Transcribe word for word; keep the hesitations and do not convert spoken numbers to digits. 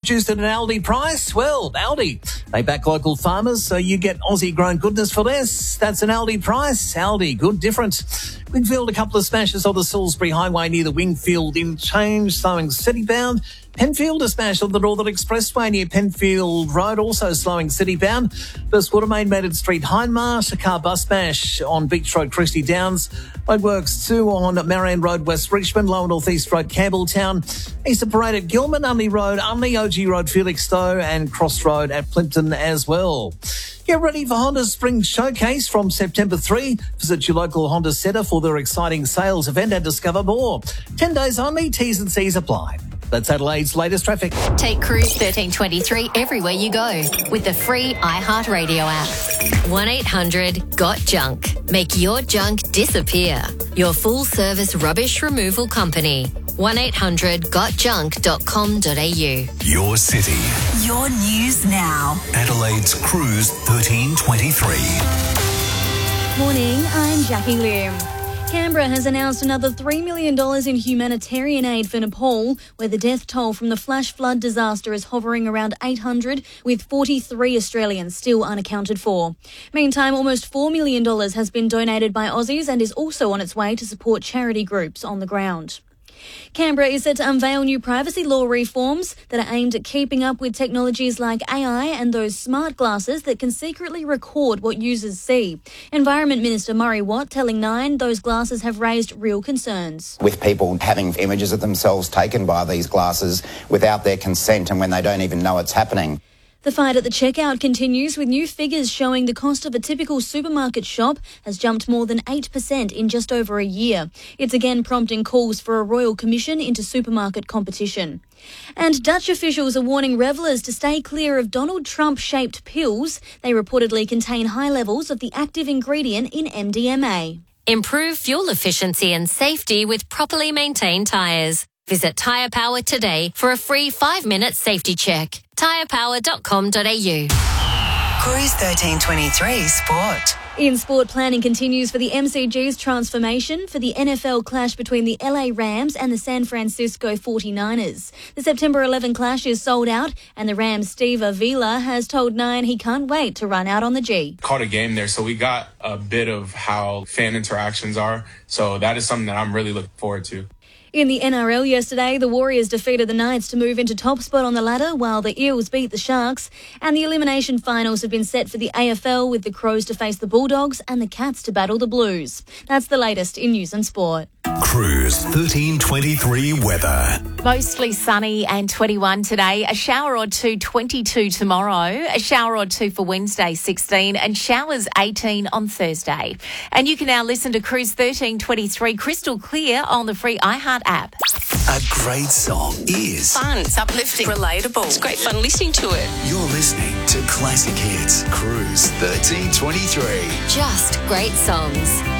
produced at an Aldi price? Well, Aldi, they back local farmers, so you get Aussie-grown goodness for less. That's an Aldi price. Aldi, good, different. Wingfield, a couple of smashes on the Salisbury Highway near the Wingfield Interchange, slowing city-bound. Penfield, a smash on the Northern Expressway near Penfield Road, also slowing city-bound. First Watermain, Maiden Street, Hindmarsh, a car bus smash on Beach Road, Christie Downs. Roadworks two on Marion Road, West Richmond, Lower North East Road, Campbelltown. Easter Parade at Gilman, Unley Road, Unley, O G Road, Felixstowe, and Cross Road at Plimpton as well. Get ready for Honda's Spring Showcase from September third. Visit your local Honda Centre for their exciting sales event and discover more. Ten days only, T's and C's apply. That's Adelaide's latest traffic. Take Cruise thirteen twenty-three everywhere you go with the free iHeartRadio app. one eight hundred got junk. Make your junk disappear. Your full-service rubbish removal company. one eight hundred got junk dot com dot a u. Your city. Your news now. Adelaide's Cruise thirteen twenty-three. Morning, I'm Jackie Lim. Canberra has announced another three million dollars in humanitarian aid for Nepal, where the death toll from the flash flood disaster is hovering around eight hundred, with forty-three Australians still unaccounted for. Meantime, almost four million dollars has been donated by Aussies and is also on its way to support charity groups on the ground. Canberra is set to unveil new privacy law reforms that are aimed at keeping up with technologies like A I and those smart glasses that can secretly record what users see. Environment Minister Murray Watt telling Nine those glasses have raised real concerns. With people having images of themselves taken by these glasses without their consent and when they don't even know it's happening. The fight at the checkout continues, with new figures showing the cost of a typical supermarket shop has jumped more than eight percent in just over a year. It's again prompting calls for a royal commission into supermarket competition. And Dutch officials are warning revellers to stay clear of Donald Trump-shaped pills. They reportedly contain high levels of the active ingredient in M D M A. Improve fuel efficiency and safety with properly maintained tyres. Visit Tyre Power today for a free five-minute safety check. tyre power dot com dot a u. Cruise thirteen twenty-three Sport. In sport, planning continues for the M C G's transformation for the N F L clash between the L A Rams and the San Francisco forty-niners. The September eleventh clash is sold out, and the Rams' Steve Avila has told Nine he can't wait to run out on the G. Caught a game there, so we got a bit of how fan interactions are. So that is something that I'm really looking forward to. In the N R L yesterday, the Warriors defeated the Knights to move into top spot on the ladder, while the Eels beat the Sharks. And the elimination finals have been set for the A F L, with the Crows to face the Bulldogs and the Cats to battle the Blues. That's the latest in news and sport. Cruise thirteen twenty-three weather. Mostly sunny and twenty-one today. A shower or two, twenty-two tomorrow. A shower or two for Wednesday, sixteen. And showers, eighteen on Thursday. And you can now listen to Cruise thirteen twenty-three crystal clear on the free iHeart app. A great song is fun, it's uplifting, relatable. It's great fun listening to it. You're listening to Classic Hits Cruise thirteen twenty-three. Just great songs.